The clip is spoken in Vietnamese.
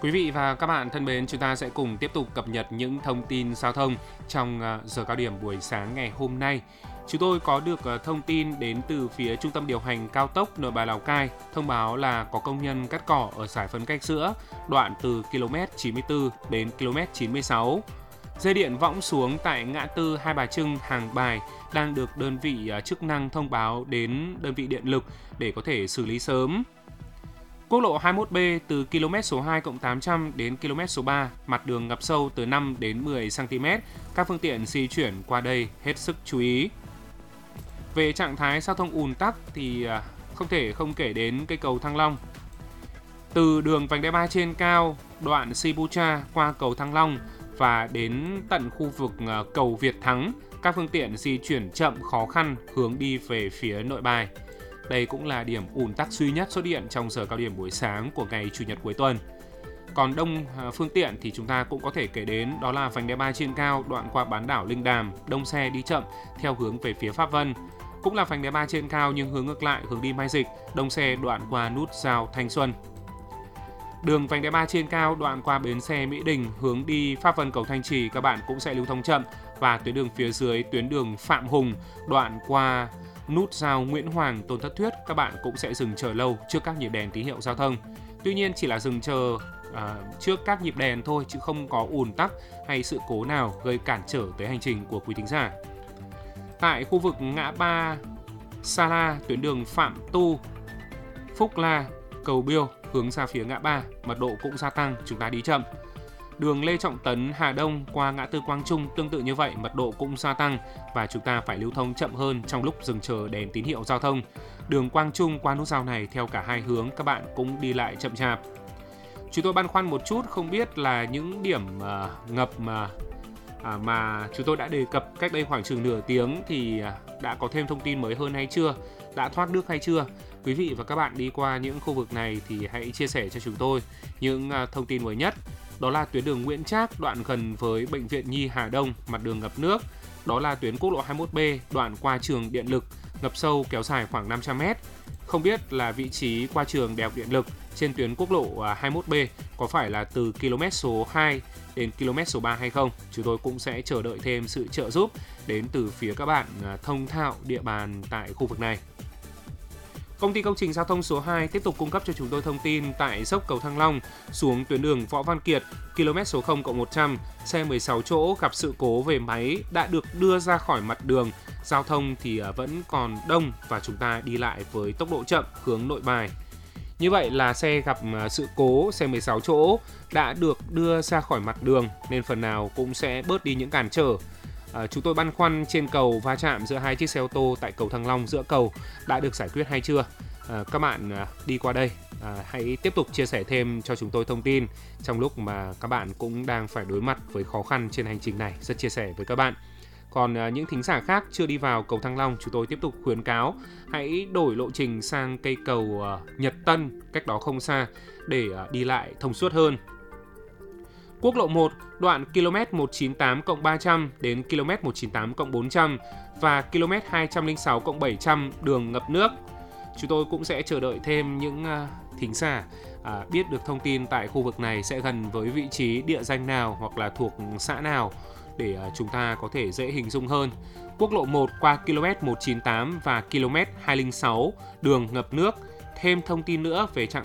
Quý vị và các bạn thân mến, chúng ta sẽ cùng tiếp tục cập nhật những thông tin giao thông trong giờ cao điểm buổi sáng ngày hôm nay. Chúng tôi có được thông tin đến từ phía Trung tâm điều hành cao tốc Nội Bài Lào Cai, thông báo là có công nhân cắt cỏ ở giải phân cách giữa, đoạn từ km 94 đến km 96. Dây điện võng xuống tại ngã tư Hai Bà Trưng, Hàng Bài đang được đơn vị chức năng thông báo đến đơn vị điện lực để có thể xử lý sớm. Quốc lộ 21B từ km số 2+800 đến km số 3, mặt đường ngập sâu từ 5 đến 10 cm. Các phương tiện di chuyển qua đây hết sức chú ý. Về trạng thái giao thông ùn tắc thì không thể không kể đến cây cầu Thăng Long. Từ đường vành đai 3 trên cao, đoạn Sibucha qua cầu Thăng Long và đến tận khu vực cầu Việt Thắng, các phương tiện di chuyển chậm khó khăn hướng đi về phía Nội Bài. Đây cũng là điểm ùn tắc duy nhất xuất hiện trong giờ cao điểm buổi sáng của ngày Chủ nhật cuối tuần. Còn đông phương tiện thì chúng ta cũng có thể kể đến, đó là vành đai 3 trên cao đoạn qua bán đảo Linh Đàm, đông xe đi chậm theo hướng về phía Pháp Vân. Cũng là vành đai 3 trên cao nhưng hướng ngược lại, hướng đi Mai Dịch, đông xe đoạn qua nút giao Thanh Xuân. Đường vành đai 3 trên cao đoạn qua bến xe Mỹ Đình hướng đi Pháp Vân cầu Thanh Trì các bạn cũng sẽ lưu thông chậm, và tuyến đường phía dưới, tuyến đường Phạm Hùng đoạn qua nút giao Nguyễn Hoàng, Tôn Thất Thuyết các bạn cũng sẽ dừng chờ lâu trước các nhịp đèn tín hiệu giao thông. Tuy nhiên chỉ là dừng chờ trước các nhịp đèn thôi, chứ không có ùn tắc hay sự cố nào gây cản trở tới hành trình của quý thính giả. Tại khu vực ngã ba Sa La, tuyến đường Phạm Tu, Phúc La, Cầu Biêu hướng ra phía ngã ba, mật độ cũng gia tăng, chúng ta đi chậm. Đường Lê Trọng Tấn, Hà Đông qua ngã tư Quang Trung tương tự như vậy, mật độ cũng gia tăng và chúng ta phải lưu thông chậm hơn trong lúc dừng chờ đèn tín hiệu giao thông. Đường Quang Trung qua nút giao này theo cả hai hướng các bạn cũng đi lại chậm chạp. Chúng tôi băn khoăn một chút, không biết là những điểm ngập mà chúng tôi đã đề cập cách đây khoảng chừng nửa tiếng thì đã có thêm thông tin mới hơn hay chưa, đã thoát nước hay chưa. Quý vị và các bạn đi qua những khu vực này thì hãy chia sẻ cho chúng tôi những thông tin mới nhất. Đó là tuyến đường Nguyễn Trác đoạn gần với Bệnh viện Nhi Hà Đông, mặt đường ngập nước. Đó là tuyến quốc lộ 21B đoạn qua trường Điện lực, ngập sâu kéo dài khoảng 500m. Không biết là vị trí qua trường Đại học Điện lực trên tuyến quốc lộ 21B có phải là từ km số 2 đến km số 3 hay không? Chúng tôi cũng sẽ chờ đợi thêm sự trợ giúp đến từ phía các bạn thông thạo địa bàn tại khu vực này. Công ty công trình giao thông số 2 tiếp tục cung cấp cho chúng tôi thông tin tại dốc cầu Thăng Long xuống tuyến đường Võ Văn Kiệt, km số 0+100, xe 16 chỗ gặp sự cố về máy đã được đưa ra khỏi mặt đường. Giao thông thì vẫn còn đông và chúng ta đi lại với tốc độ chậm hướng Nội Bài. Như vậy là xe gặp sự cố, xe 16 chỗ đã được đưa ra khỏi mặt đường nên phần nào cũng sẽ bớt đi những cản trở. Chúng tôi băn khoăn trên cầu va chạm giữa hai chiếc xe ô tô tại cầu Thăng Long giữa cầu đã được giải quyết hay chưa? Các bạn đi qua đây hãy tiếp tục chia sẻ thêm cho chúng tôi thông tin trong lúc mà các bạn cũng đang phải đối mặt với khó khăn trên hành trình này. Rất chia sẻ với các bạn. Còn những thính giả khác chưa đi vào cầu Thăng Long, chúng tôi tiếp tục khuyến cáo hãy đổi lộ trình sang cây cầu Nhật Tân, cách đó không xa, để đi lại thông suốt hơn. Quốc lộ 1, đoạn km 198+300 đến km 198+400 và km 206+700 đường ngập nước. Chúng tôi cũng sẽ chờ đợi thêm những thính giả biết được thông tin tại khu vực này sẽ gần với vị trí địa danh nào hoặc là thuộc xã nào để chúng ta có thể dễ hình dung hơn. Quốc lộ 1 qua km 198 và km 206 đường ngập nước. Thêm thông tin nữa về trạng